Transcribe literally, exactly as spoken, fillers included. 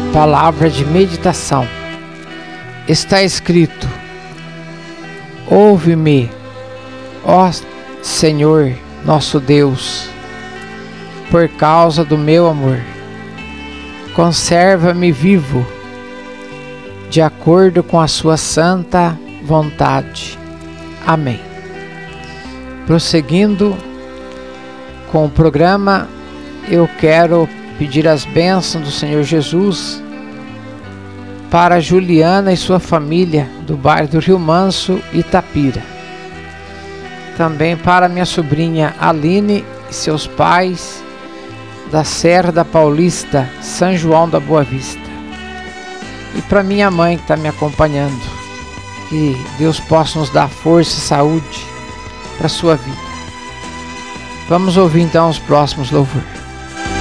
palavra de meditação. Está escrito: ouve-me, ó Senhor nosso Deus, por causa do meu amor. Conserva-me vivo, de acordo com a sua santa vontade. Amém. Prosseguindo com o programa, eu quero pedir as bênçãos do Senhor Jesus para Juliana e sua família do bairro do Rio Manso, Itapira. Também para minha sobrinha Aline e seus pais da Serra da Paulista, São João da Boa Vista. E para minha mãe que está me acompanhando. Que Deus possa nos dar força e saúde para a sua vida. Vamos ouvir então os próximos louvores.